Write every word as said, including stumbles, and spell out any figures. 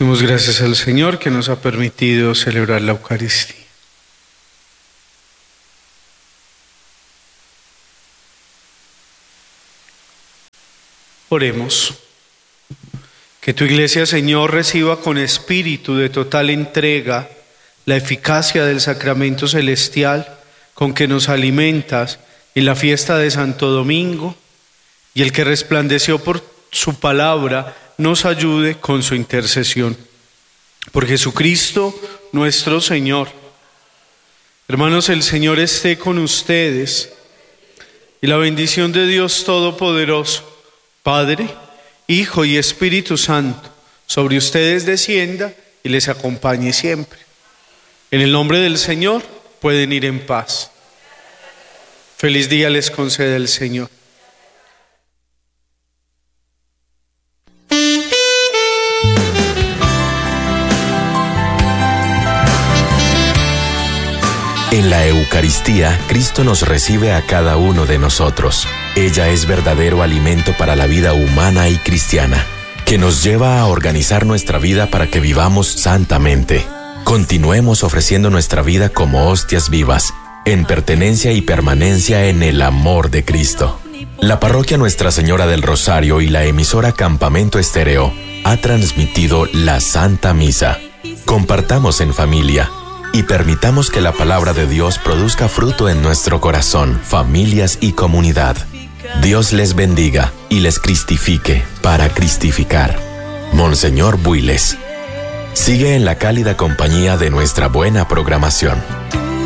Demos gracias al Señor que nos ha permitido celebrar la Eucaristía. Oremos. Que tu Iglesia, Señor, reciba con espíritu de total entrega la eficacia del sacramento celestial con que nos alimentas en la fiesta de Santo Domingo, y el que resplandeció por su palabra nos ayude con su intercesión. Por Jesucristo nuestro Señor. Hermanos, el Señor esté con ustedes, y la bendición de Dios Todopoderoso, Padre, Hijo y Espíritu Santo, sobre ustedes descienda y les acompañe siempre. En el nombre del Señor pueden ir en paz. Feliz día les concede el Señor. En la Eucaristía, Cristo nos recibe a cada uno de nosotros. Ella es verdadero alimento para la vida humana y cristiana, que nos lleva a organizar nuestra vida para que vivamos santamente. Continuemos ofreciendo nuestra vida como hostias vivas, en pertenencia y permanencia en el amor de Cristo. La parroquia Nuestra Señora del Rosario y la emisora Campamento Estéreo ha transmitido la Santa Misa. Compartamos en familia y permitamos que la palabra de Dios produzca fruto en nuestro corazón, familias y comunidad. Dios les bendiga y les cristifique para cristificar. Monseñor Builes. Sigue en la cálida compañía de nuestra buena programación.